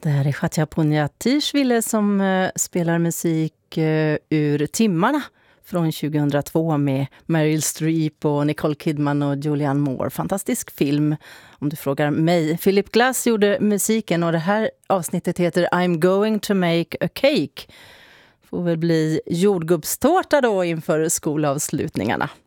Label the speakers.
Speaker 1: Det här är Katja Poniatishvili som spelar musik ur Timmarna från 2002 med Meryl Streep och Nicole Kidman och Julianne Moore. Fantastisk film om du frågar mig. Philip Glass gjorde musiken och det här avsnittet heter I'm going to make a cake. Får väl bli jordgubbstårta då inför skolavslutningarna.